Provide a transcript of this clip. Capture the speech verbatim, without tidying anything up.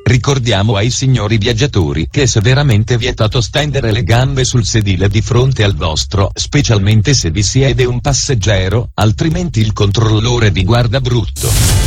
Ricordiamo ai signori viaggiatori che è severamente vietato stendere le gambe sul sedile di fronte al vostro, specialmente se vi siede un passeggero, altrimenti il controllore vi guarda brutto.